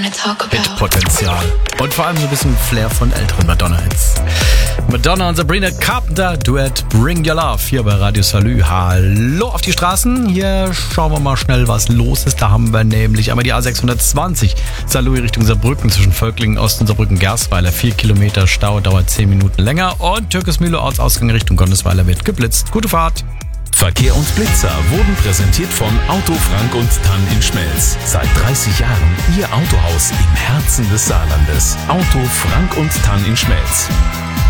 Hitpotenzial. Und vor allem so ein bisschen Flair von älteren Madonna-Hits. Madonna und Sabrina Carpenter, Duett Bring Your Love, hier bei Radio Salü. Hallo auf die Straßen. Hier schauen wir mal schnell, was los ist. Da haben wir nämlich einmal die A620 Salü Richtung Saarbrücken zwischen Völklingen, Ost und Saarbrücken-Gersweiler. 4 Kilometer Stau, dauert 10 Minuten länger. Und Türkismühle Ortsausgang Richtung Gondesweiler wird geblitzt. Gute Fahrt. Verkehr und Blitzer wurden präsentiert von Auto Frank und Tann in Schmelz. Seit 30 Jahren Ihr Autohaus im Herzen des Saarlandes. Auto Frank und Tann in Schmelz.